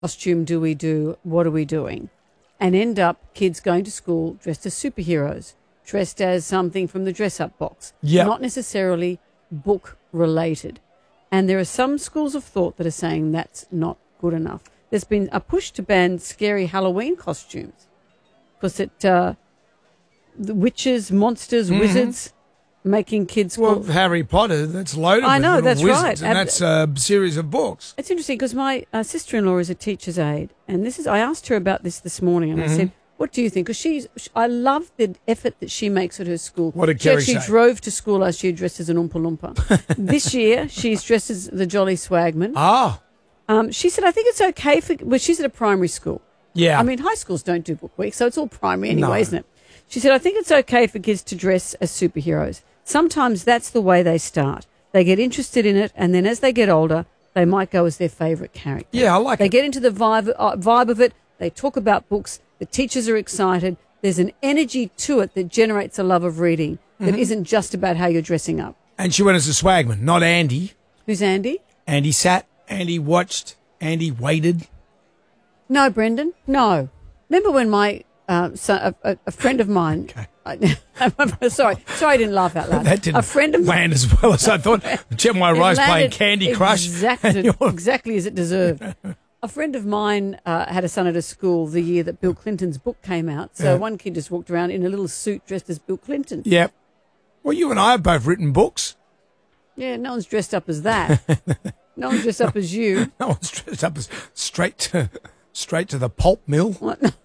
costume do we do? What are we doing? And end up kids going to school dressed as superheroes, dressed as something from the dress-up box, not necessarily book-related. And there are some schools of thought that are saying that's not good enough. There's been a push to ban scary Halloween costumes because the witches, monsters, wizards, making kids... Well, Harry Potter, that's loaded I know, with that's wizards, right. and that's a series of books. It's interesting because my sister-in-law is a teacher's aide, and I asked her about this morning, and I said, what do you think? Because I love the effort that she makes at her school. What did Kerry She say? drove to school last year dressed as an Oompa Loompa. This year, she's dressed as the Jolly Swagman. Ah. She said, I think it's okay well, she's at a primary school. Yeah. I mean, high schools don't do book week, so it's all primary anyway, isn't it? She said, I think it's okay for kids to dress as superheroes. Sometimes that's the way they start. They get interested in it, and then as they get older, they might go as their favourite character. Yeah, I like it. They it. get into the vibe of it. They talk about books. The teachers are excited. There's an energy to it that generates a love of reading that isn't just about how you're dressing up. And she went as a swagman, not Andy. Who's Andy? Andy sat, Andy watched, Andy waited. No, Brendan, no. Remember when my son, a friend of mine... Okay. Sorry, I didn't laugh out loud. That didn't a friend of land as well as I thought. Gemini Rice playing Candy Crush. Exactly as it deserved. A friend of mine had a son at a school the year that Bill Clinton's book came out. So one kid just walked around in a little suit dressed as Bill Clinton. Yep. Well, you and I have both written books. Yeah, no one's dressed up as that. No one's dressed up as you. No one's dressed up as straight to the pulp mill.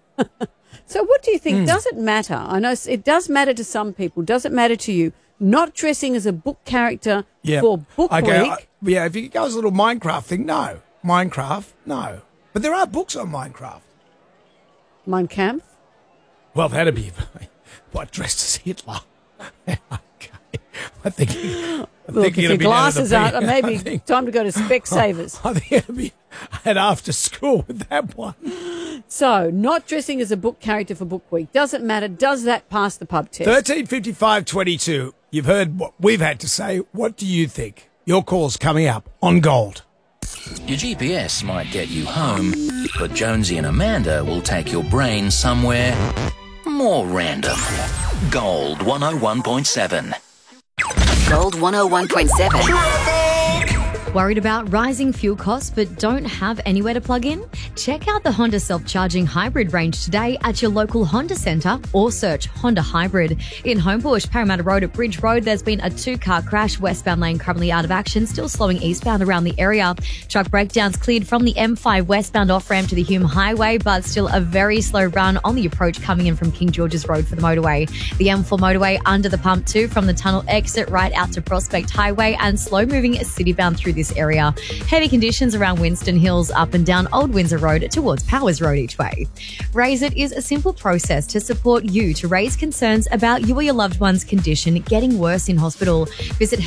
So what do you think? Does it matter? I know it does matter to some people. Does it matter to you? Not dressing as a book character for book week? If it goes a little Minecraft thing, no. Minecraft, no. But there are books on Minecraft. Mein Kampf? Well, that'd be what, dressed as Hitler. Okay. I think Look, if your glasses aren't, maybe time to go to Specsavers. I think it'll be at after school with that one. So, not dressing as a book character for book week. Does it matter? Does that pass the pub test? 135522. You've heard what we've had to say. What do you think? Your call's coming up on Gold. Your GPS might get you home, but Jonesy and Amanda will take your brain somewhere more random. Gold 101.7. Gold 101.7. Worried about rising fuel costs but don't have anywhere to plug in? Check out the Honda self-charging hybrid range today at your local Honda Centre or search Honda Hybrid. In Homebush, Parramatta Road at Bridge Road, there's been a two-car crash. Westbound lane currently out of action, still slowing eastbound around the area. Truck breakdowns cleared from the M5 westbound off-ramp to the Hume Highway, but still a very slow run on the approach coming in from King George's Road for the motorway. The M4 motorway under the pump too from the tunnel exit right out to Prospect Highway, and slow-moving city-bound through this area. Heavy conditions around Winston Hills up and down Old Windsor Road towards Powers Road each way. Raise It is a simple process to support you to raise concerns about you or your loved one's condition getting worse in hospital. Visit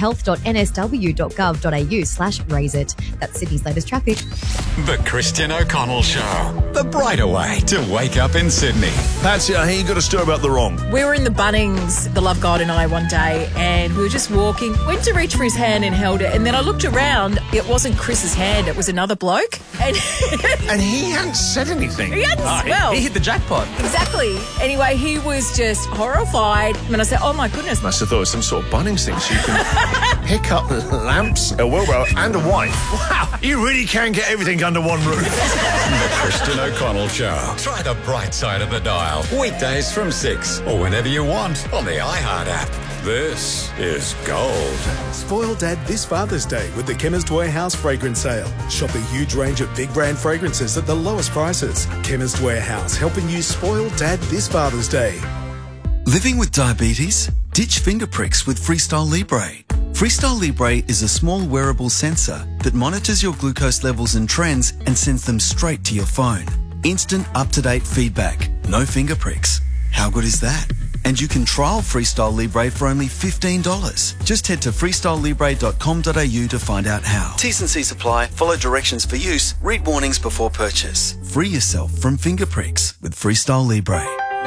health.nsw.gov.au/raise-it. That's Sydney's latest traffic. The Christian O'Connell Show. The brighter way to wake up in Sydney. Patsy, I hear you got a story about the wrong. We were in the Bunnings, the Love God and I, one day, and we were just walking. Went to reach for his hand and held it, and then I looked around. It wasn't Chris's hand, it was another bloke. And he hadn't said anything. He hadn't. He hit the jackpot. Exactly. Anyway, he was just horrified. And I said, oh my goodness. Must have thought it was some sort of Bunnings thing, so you can pick up lamps, a wheelbarrow, and a wife. Wow, you really can get everything under one roof. The Christian O'Connell Show. Try the bright side of the dial. Weekdays from 6 or whenever you want on the iHeart app. This is Gold. Spoil Dad this Father's Day with the Chemist Warehouse fragrance sale. Shop a huge range of big brand fragrances at the lowest prices. Chemist Warehouse, helping you spoil Dad this Father's Day. Living with diabetes? Ditch finger pricks with Freestyle Libre. Freestyle Libre is a small wearable sensor that monitors your glucose levels and trends and sends them straight to your phone. Instant up-to-date feedback. No finger pricks. How good is that? And you can trial Freestyle Libre for only $15. Just head to freestylelibre.com.au to find out how. T's and C's apply. Follow directions for use. Read warnings before purchase. Free yourself from finger pricks with Freestyle Libre.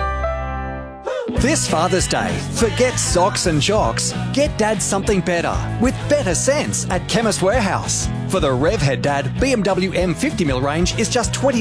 This Father's Day, forget socks and jocks. Get Dad something better with better sense at Chemist Warehouse. For the Rev Head Dad, BMW M50mm range is just $20